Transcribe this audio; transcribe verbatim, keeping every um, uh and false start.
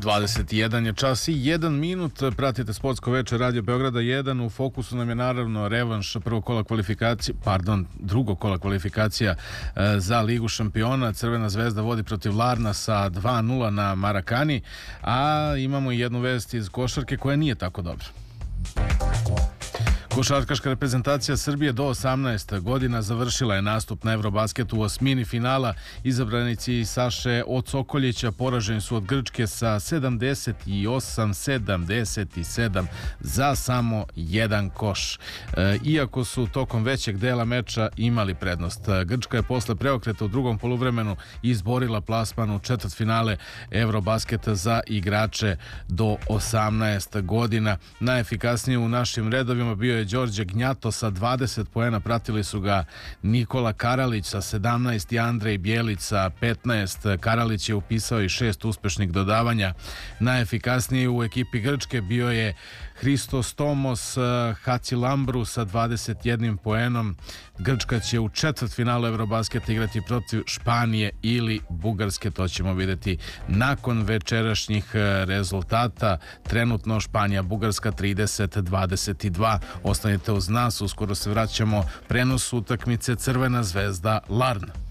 dvadeset jedan je čas i jedan minut. Pratite Sportsko veče Radio Beograda jedan. U fokusu nam je naravno revanš prvog kola kvalifikacije, pardon, drugog kola kvalifikacija za Ligu šampiona. Crvena zvezda vodi protiv Larna sa dva nula na Marakani, a imamo i jednu vest iz košarke koja nije tako dobra. Košarkaška reprezentacija Srbije do osamnaest godina završila je nastup na Eurobasketu u osmini finala. Izabranici Saše Ocokoljića poraženi su od Grčke sa sedamdeset osam sedamdeset sedam za samo jedan koš. E, iako su tokom većeg dela meča imali prednost. Grčka je posle preokreta u drugom poluvremenu izborila plasman u četvrtfinale Eurobasketa za igrače do osamnaest godina. Najefikasniji u našim redovima bio je Đorđe Gnjato sa dvadeset poena, pratili su ga Nikola Karalić sa sedamnaest i Andrej Bjelić sa petnaest. Karalić je upisao i šest uspešnih dodavanja. Najefikasniji u ekipi Grčke bio je Hristos Tomos Hacilambru sa dvadeset jednim poenom. Grčka će u četvrtfinalu Eurobasketa igrati protiv Španije ili Bugarske, to ćemo vidjeti nakon večerašnjih rezultata. Trenutno Španija Bugarska trideset dvadeset dva. Ostanite uz nas, uskoro se vraćamo prenosu utakmice Crvena zvezda Larn.